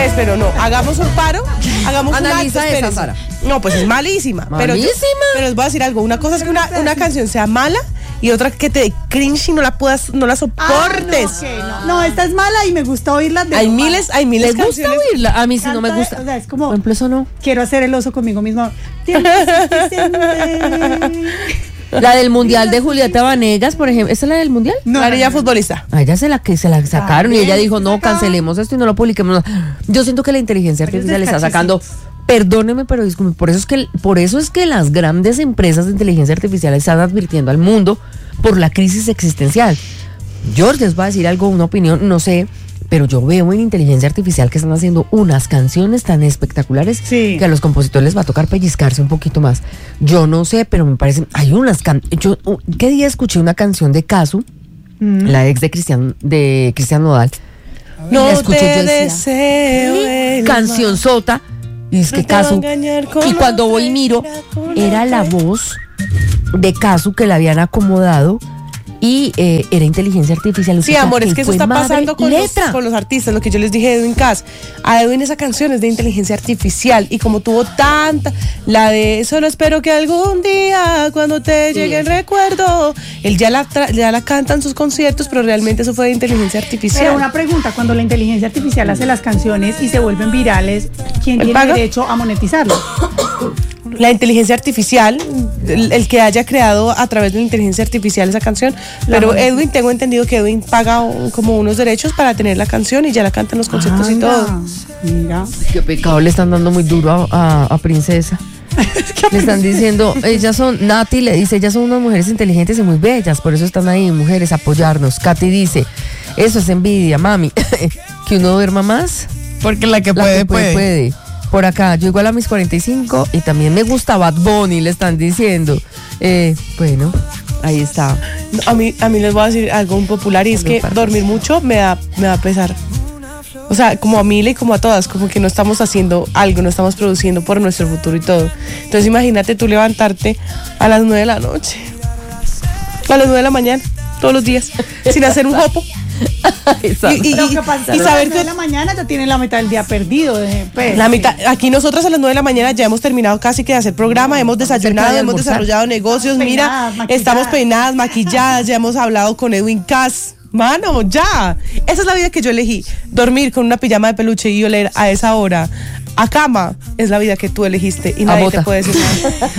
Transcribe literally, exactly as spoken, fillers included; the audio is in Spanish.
Pues, pero no, hagamos un paro, hagamos Analiza un acto, esa, espérense. Sara. No, pues es malísima. Pero, yo- ¿Malísima? pero les voy a decir algo. Una cosa es que una, una canción sea mala y otra que te dé cringe y no la puedas, no la Ah, soportes. no, ok, no. No, esta es mala y me gusta oírla de Hay lo malo. miles, hay miles ¿Les de gusta canciones. oírla? A mí sí no me Canta, gusta. o sea, es como- Por ejemplo, eso no. Quiero hacer el oso conmigo mismo. Tiempo suficiente. La del Mundial de Julieta Vanegas, por ejemplo. ¿Esa es la del Mundial? No, La no, niña no. futbolista. A ella se la que se la sacaron y También ella dijo, se no, sacaron. cancelemos esto y no lo publiquemos. Yo siento que la inteligencia Varios artificial está sacando, descachecitos. perdóneme, pero disculpe, por eso es que por eso es que las grandes empresas de inteligencia artificial están advirtiendo al mundo por la crisis existencial. George les va a decir algo, una opinión, no sé, pero yo veo en inteligencia artificial que están haciendo unas canciones tan espectaculares Sí. que a los compositores les va a tocar pellizcarse un poquito más. Yo no sé, pero me parecen, hay unas can yo uh, ¿qué día escuché una canción de Casu, Mm. la ex de Cristian de Cristian Nodal? No La escuché, te yo decía, deseo el canción mal. sota, y es No que te va a Casu, engañar con y cuando voy y otra, miro, con era la otra. voz de Casu que la habían acomodado y eh, era inteligencia artificial. Sí, O sea, amor, es que eso fue está madre pasando con los, letra. con los artistas, lo que yo les dije de Edwin Cass. A Edwin esa canción es de inteligencia artificial y como tuvo tanta, la de solo espero que algún día cuando te llegue el recuerdo, él ya la, tra- ya la canta en sus conciertos, pero realmente eso fue de inteligencia artificial. Pero una pregunta, cuando la inteligencia artificial hace las canciones y se vuelven virales, ¿quién ¿Él tiene paga? derecho a monetizarlo? La inteligencia artificial, el, el que haya creado a través de la inteligencia artificial esa canción, La pero monetiza. Edwin, tengo entendido que Edwin paga un- como unos derechos para tener la canción y ya la canta en los conciertos y Anda, todo. Mira. Qué pecado, le están dando muy duro a, a- a Princesa. Le están diciendo, ellas son, Nati le dice, ellas son unas mujeres inteligentes y muy bellas, por eso están ahí, mujeres, a apoyarnos. Katy dice, eso es envidia, mami, que uno duerma más. Porque la que La puede, que puede, puede. puede. Por acá, yo igual a mis cuarenta y cinco y también me gusta Bad Bunny, le están diciendo. Eh, bueno, ahí está. A mí, a mí les voy a decir algo un popular y es que dormir mucho me da, me da pesar. O sea, como a Mila y como a todas, como que no estamos haciendo algo, no estamos produciendo por nuestro futuro y todo. Entonces imagínate tú levantarte a las nueve de la noche, a las nueve de la mañana, todos los días, sin hacer un hopo. Y, y- Lo y- que pasa y es que saber a las nueve que de la mañana ya tiene la mitad del día perdido. eh, pues, la sí. mitad, aquí nosotras a las nueve de la mañana ya hemos terminado casi que de hacer programa, hemos desayunado, de hemos almorzar. desarrollado negocios, Estamos mira, peinadas, maquilladas. estamos peinadas, maquilladas, ya hemos hablado con Edwin Cass. Mano, ya. Esa es la vida que yo elegí. Dormir con una pijama de peluche y oler a esa hora a cama es la vida que tú elegiste y A nadie bota. te puede decir nada.